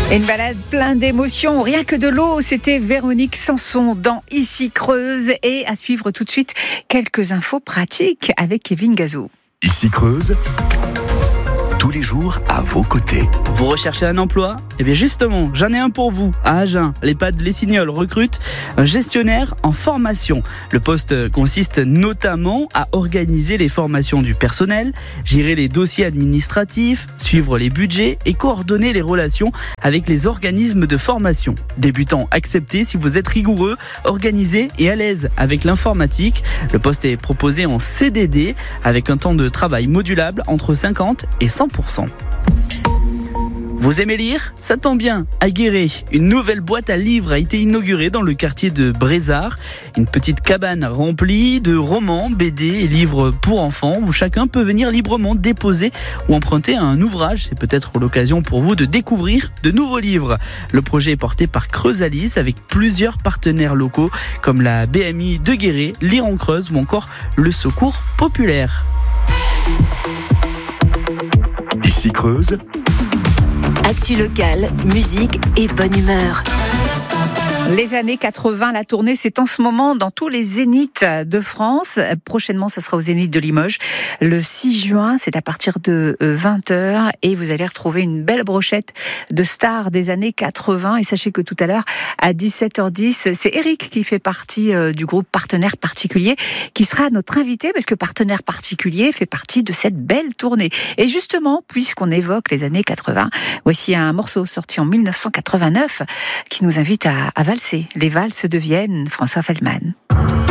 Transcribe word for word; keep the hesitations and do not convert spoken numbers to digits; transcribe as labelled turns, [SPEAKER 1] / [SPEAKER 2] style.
[SPEAKER 1] Une balade pleine d'émotions, rien que de l'eau, c'était Véronique Sanson dans Ici Creuse. Et à suivre tout de suite quelques infos pratiques avec Kevin Gazot.
[SPEAKER 2] Ici Creuse, tous les jours à vos côtés.
[SPEAKER 3] Vous recherchez un emploi ? Eh bien justement, j'en ai un pour vous. À Agen, l'EHPAD Les Signoles recrute un gestionnaire en formation. Le poste consiste notamment à organiser les formations du personnel, gérer les dossiers administratifs, suivre les budgets et coordonner les relations avec les organismes de formation. Débutants acceptés si vous êtes rigoureux, organisé et à l'aise avec l'informatique. Le poste est proposé en C D D avec un temps de travail modulable entre cinquante et cent pour cent. Vous aimez lire ? Ça tombe bien, à Guéret, une nouvelle boîte à livres a été inaugurée dans le quartier de Brézard. Une petite cabane remplie de romans, B D et livres pour enfants où chacun peut venir librement déposer ou emprunter un ouvrage. C'est peut-être l'occasion pour vous de découvrir de nouveaux livres. Le projet est porté par Creusalis avec plusieurs partenaires locaux comme la B M I de Guéret, Lire en Creuse ou encore le Secours Populaire.
[SPEAKER 2] Ici Creuse,
[SPEAKER 4] actu locale, musique et bonne humeur.
[SPEAKER 1] Les années quatre-vingts, la tournée, c'est en ce moment dans tous les zéniths de France. Prochainement, ça sera au Zénith de Limoges. Le six juin, c'est à partir de vingt heures et vous allez retrouver une belle brochette de stars des années quatre-vingts. Et sachez que tout à l'heure, à dix-sept heures dix, c'est Eric qui fait partie du groupe Partenaire Particulier qui sera notre invité parce que Partenaire Particulier fait partie de cette belle tournée. Et justement, puisqu'on évoque les années quatre-vingts, voici un morceau sorti en mille neuf cent quatre-vingt-neuf qui nous invite à, à valser. Les valses de Vienne, François Feldman.